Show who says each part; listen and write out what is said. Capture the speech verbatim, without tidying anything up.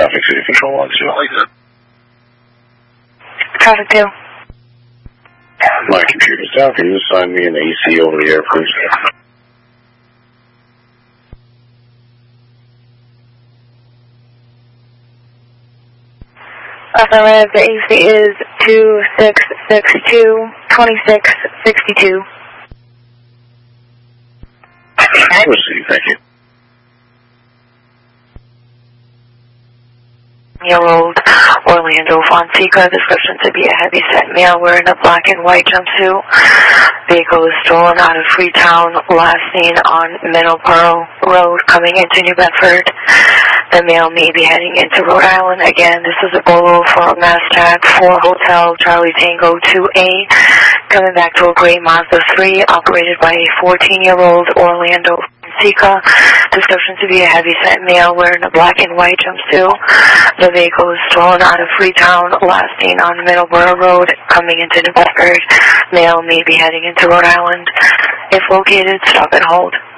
Speaker 1: traffic, City Control one two.
Speaker 2: Traffic two.
Speaker 1: My computer's down. Can you assign me an A C over the air, please?
Speaker 2: Affirmative, the A C is two six six two, twenty-six sixty-two.
Speaker 1: Proceed, thank you.
Speaker 2: Year-old Orlando Fonseca, description to be a heavy-set male wearing a black and white jumpsuit. Vehicle is stolen out of Freetown, last seen on Middleborough Road, coming into New Bedford. The male may be heading into Rhode Island. Again, this is a bolo for Mass Tag for Hotel Charlie Tango two A, coming back to a gray Mazda three, operated by a fourteen-year-old Orlando Fonseca. Description to be a heavy-set male wearing a black and white jumpsuit. The vehicle is stolen out of Freetown, last seen on Middleborough Road, coming into New Bedford. Male may be heading into Rhode Island. If located, stop and hold.